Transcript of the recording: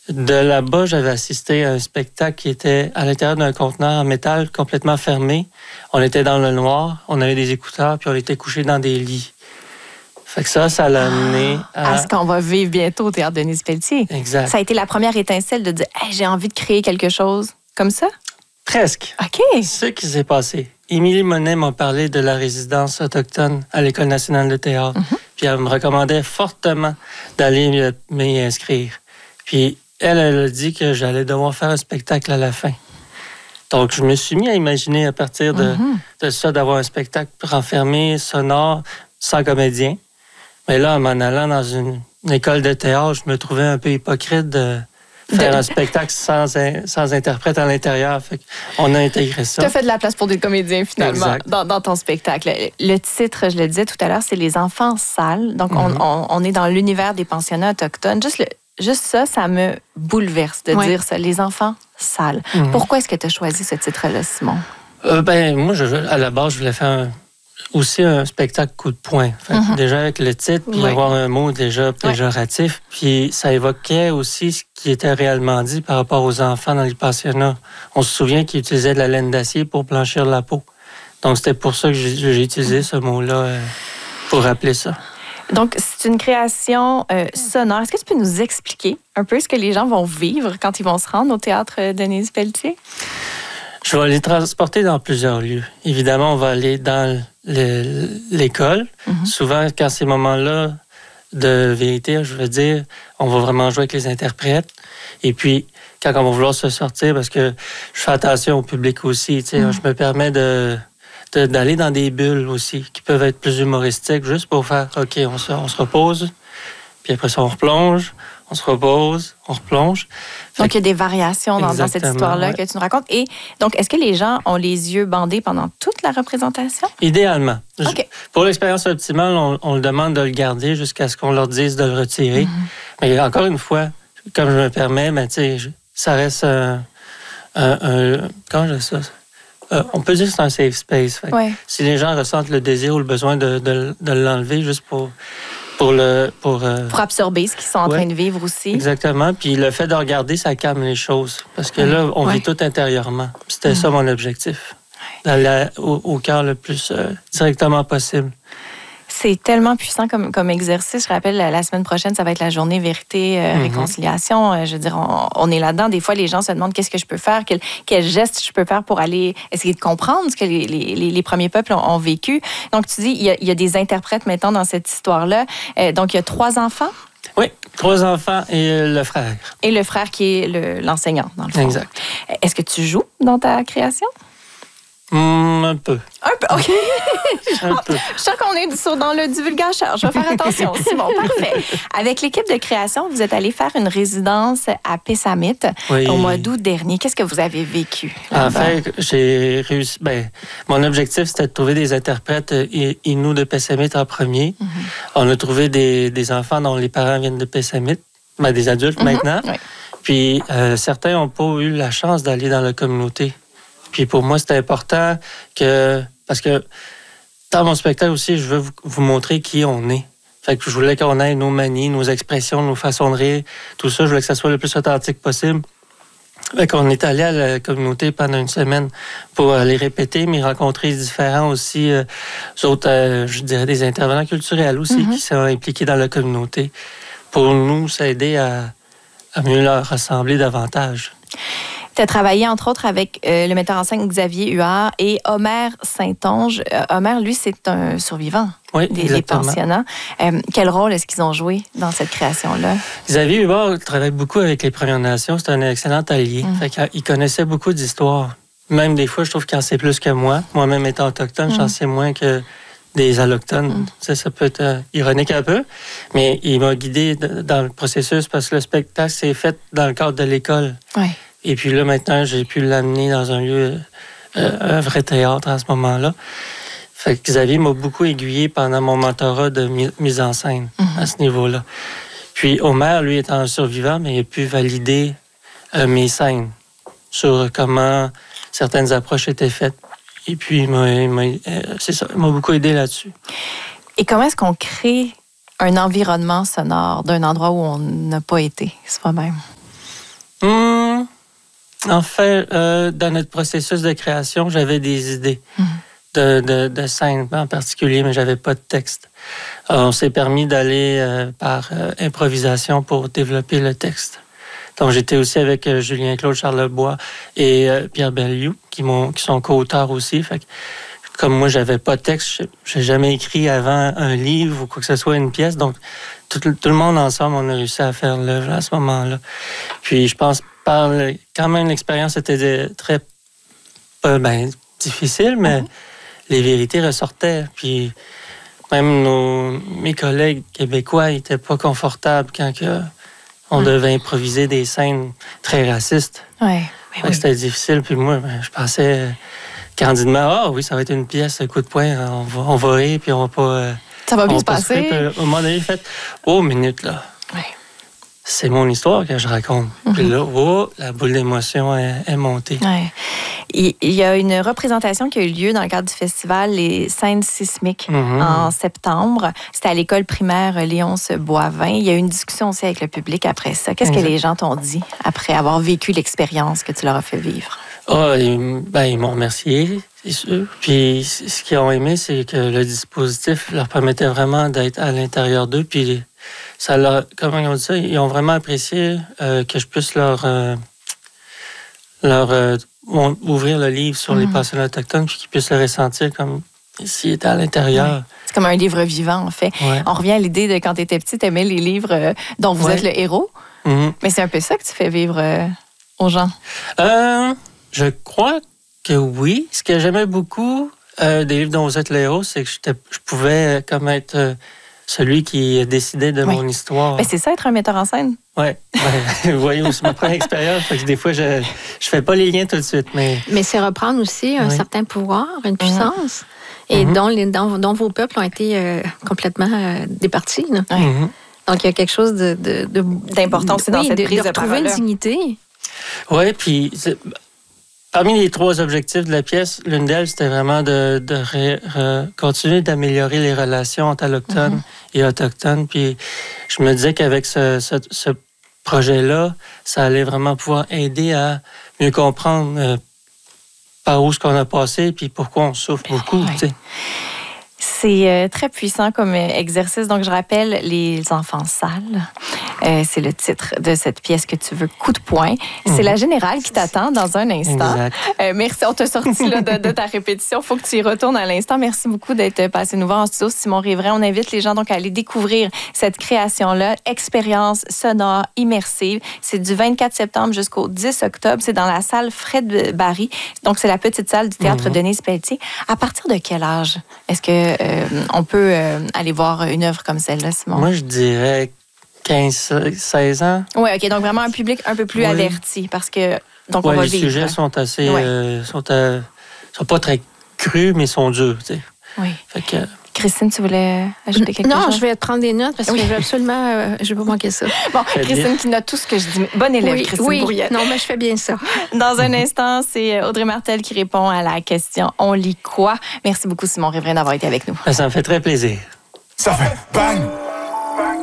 De là-bas, j'avais assisté à un spectacle qui était à l'intérieur d'un conteneur en métal complètement fermé. On était dans le noir, on avait des écouteurs, puis on était couchés dans des lits. Fait que ça l'a amené à ce qu'on va vivre bientôt au Théâtre Denise Pelletier. Exact. Ça a été la première étincelle de dire hey, « j'ai envie de créer quelque chose comme ça ». Presque. OK. Ce qui s'est passé. Émilie Monet m'a parlé de la résidence autochtone à l'École nationale de théâtre. Puis elle me recommandait fortement d'aller m'y inscrire. Puis elle a dit que j'allais devoir faire un spectacle à la fin. Donc, je me suis mis à imaginer à partir de ça, d'avoir un spectacle renfermé, sonore, sans comédien. Mais là, en m'en allant dans une école de théâtre, je me trouvais un peu hypocrite de faire un spectacle sans interprète à l'intérieur. Fait qu'on a intégré ça. Tu as fait de la place pour des comédiens, finalement, dans ton spectacle. Le titre, je le disais tout à l'heure, c'est « Les enfants sales ». Donc, on est dans l'univers des pensionnats autochtones. Juste ça me bouleverse de dire ça, les enfants sales. Pourquoi est-ce que tu as choisi ce titre-là, Simon? Moi, à la base, je voulais faire aussi un spectacle coup de poing. Déjà avec le titre, puis avoir un mot déjà péjoratif. Puis ça évoquait aussi ce qui était réellement dit par rapport aux enfants dans les pensionnats. On se souvient qu'ils utilisaient de la laine d'acier pour blanchir la peau. Donc c'était pour ça que j'ai utilisé ce mot-là pour rappeler ça. Donc, c'est une création sonore. Est-ce que tu peux nous expliquer un peu ce que les gens vont vivre quand ils vont se rendre au Théâtre Denise Pelletier? Je vais les transporter dans plusieurs lieux. Évidemment, on va aller dans l'école. Souvent, quand ces moments-là de vérité, je veux dire, on va vraiment jouer avec les interprètes. Et puis, quand on va vouloir se sortir, parce que je fais attention au public aussi, je me permets d'aller dans des bulles aussi, qui peuvent être plus humoristiques, juste pour faire, OK, on se repose, puis après ça, on replonge, on se repose, on replonge. Donc, il y a des variations dans cette histoire-là que tu nous racontes. Et donc, est-ce que les gens ont les yeux bandés pendant toute la représentation? Idéalement. Okay. Pour l'expérience optimale, on le demande de le garder jusqu'à ce qu'on leur dise de le retirer. Mais encore une fois, comme je me permets, ça reste comment je dis ça? On peut dire que c'est un safe space. Si les gens ressentent le désir ou le besoin de l'enlever juste pour absorber ce qu'ils sont en train de vivre aussi. Exactement. Puis le fait de regarder, ça calme les choses. Parce que là, on vit tout intérieurement. C'était ça mon objectif. D'aller au cœur le plus directement possible. C'est tellement puissant comme exercice. Je rappelle, la semaine prochaine, ça va être la journée vérité, réconciliation. Je veux dire, on est là-dedans. Des fois, les gens se demandent qu'est-ce que je peux faire, quel geste je peux faire pour aller essayer de comprendre ce que les premiers peuples ont vécu. Donc, tu dis, il y a des interprètes maintenant dans cette histoire-là. Donc, il y a 3 enfants. Oui, 3 enfants et le frère. Et le frère qui est l'enseignant, dans le fond. Exact. Est-ce que tu joues dans ta création? Un peu. Un peu, OK. Un peu. Je sens qu'on est dans le divulgateur. Je vais faire attention. C'est bon, parfait. Avec l'équipe de création, vous êtes allé faire une résidence à Pessamit au mois d'août dernier. Qu'est-ce que vous avez vécu là-bas? En fait, j'ai réussi. Mon objectif, c'était de trouver des interprètes Inuits de Pessamit en premier. On a trouvé des enfants dont les parents viennent de Pessamit, des adultes maintenant. Oui. Puis certains n'ont pas eu la chance d'aller dans la communauté. Puis pour moi, c'est important parce que dans mon spectacle aussi, je veux vous montrer qui on est. Fait que je voulais qu'on ait nos manies, nos expressions, nos façons de rire, tout ça. Je voulais que ça soit le plus authentique possible. Fait qu'on est allé à la communauté pendant une semaine pour aller répéter, mais rencontrer différents aussi, je dirais des intervenants culturels aussi qui sont impliqués dans la communauté pour nous aider à mieux leur ressembler davantage. Tu as travaillé, entre autres, avec le metteur en scène Xavier Huard et Omer Saint-Onge. Omer, lui, c'est un survivant des pensionnats. Quel rôle est-ce qu'ils ont joué dans cette création-là? Xavier Huard travaille beaucoup avec les Premières Nations. C'est un excellent allié. Il connaissait beaucoup d'histoires. Même des fois, je trouve qu'il en sait plus que moi. Moi-même étant autochtone, j'en sais moins que des allochtones. Ça peut être ironique un peu, mais il m'a guidé dans le processus parce que le spectacle s'est fait dans le cadre de l'école. Oui. Et puis là, maintenant, j'ai pu l'amener dans un lieu, un vrai théâtre à ce moment-là. Fait que Xavier m'a beaucoup aiguillé pendant mon mentorat de mise en scène à ce niveau-là. Puis Omer, lui, étant un survivant, mais il a pu valider mes scènes sur comment certaines approches étaient faites. Et puis, il m'a beaucoup aidé là-dessus. Et comment est-ce qu'on crée un environnement sonore d'un endroit où on n'a pas été soi-même? En fait, dans notre processus de création, j'avais des idées de scènes en particulier, mais j'avais pas de texte. On s'est permis d'aller par improvisation pour développer le texte. Donc, j'étais aussi avec Julien-Claude Charlebois et Pierre Belliou, qui sont co-auteurs aussi. Fait que, comme moi, j'avais pas de texte, j'ai jamais écrit avant un livre ou quoi que ce soit, une pièce. Donc, tout le monde ensemble, on a réussi à faire l'œuvre à ce moment-là. Puis, je pense, quand même, l'expérience était très difficile, mais les vérités ressortaient. Puis, même mes collègues québécois n'étaient pas confortables quand on devait improviser des scènes très racistes. Oui. C'était difficile. Puis moi, je pensais candidement, oui, ça va être une pièce, coup de poing, on va rire, puis on va pas... ça va bien se passer. Puis, au moment donné, j'ai fait, minute, là. Oui. C'est mon histoire que je raconte. Puis là, la boule d'émotion est montée. Ouais. Il y a une représentation qui a eu lieu dans le cadre du festival Les Scènes sismiques en septembre. C'était à l'école primaire Léonce Boivin. Il y a eu une discussion aussi avec le public après ça. Qu'est-ce que les gens t'ont dit après avoir vécu l'expérience que tu leur as fait vivre? Ils m'ont remercié, c'est sûr. Puis ce qu'ils ont aimé, c'est que le dispositif leur permettait vraiment d'être à l'intérieur d'eux. Puis ça comment ils ont dit ça? Ils ont vraiment apprécié que je puisse leur ouvrir le livre sur les personnes autochtones, puis qu'ils puissent le ressentir comme s'ils étaient à l'intérieur. Ouais. C'est comme un livre vivant, en fait. Ouais. On revient à l'idée de quand tu étais petit, tu aimais les livres dont vous êtes le héros. Mais c'est un peu ça que tu fais vivre aux gens. Je crois que oui. Ce que j'aimais beaucoup des livres dont vous êtes le héros, c'est que je pouvais comme être celui qui décidait de mon histoire. C'est ça, être un metteur en scène? Oui. Vous voyez, c'est ma première expérience. Fait que des fois, je fais pas les liens tout de suite. Mais c'est reprendre aussi un certain pouvoir, une puissance, et dont vos peuples ont été complètement départis. Là. Donc, il y a quelque chose d'important aussi dans cette prise de retrouver une dignité. Oui, puis parmi les 3 objectifs de la pièce, l'une d'elles, c'était vraiment de continuer d'améliorer les relations entre allochtones et autochtones. Puis je me disais qu'avec ce projet-là, ça allait vraiment pouvoir aider à mieux comprendre par où ce qu'on a passé puis pourquoi on souffre beaucoup. Tu sais. C'est très puissant comme exercice. Donc, je rappelle Les enfants sales. C'est le titre de cette pièce que tu veux, Coup de poing. C'est la générale qui t'attend dans un instant. Merci, on t'a sorti là, de ta répétition. Il faut que tu y retournes à l'instant. Merci beaucoup d'être passé nous voir en studio. Simon Riverain, on invite les gens donc à aller découvrir cette création-là. Expérience sonore immersive. C'est du 24 septembre jusqu'au 10 octobre. C'est dans la salle Fred Barry. Donc, c'est la petite salle du théâtre Denise Pelletier. À partir de quel âge est-ce que on peut aller voir une œuvre comme celle-là, Simon? Moi, je dirais 15-16 ans. Oui, OK. Donc, vraiment un public un peu plus averti parce que, donc, on va les vivre. sujets sont assez... sont pas très crus, mais sont durs, tu sais. Oui. Fait que... Christine, tu voulais ajouter quelque chose? Non, je vais prendre des notes parce que je veux absolument... je ne veux pas manquer ça. Bon, Christine qui note tout ce que je dis. Bonne élève, Christine Brouillette. Non, mais je fais bien ça. Dans un instant, c'est Audrey Martel qui répond à la question « On lit quoi? » Merci beaucoup, Simon Riverain, d'avoir été avec nous. Ça me fait très plaisir. Ça fait bang!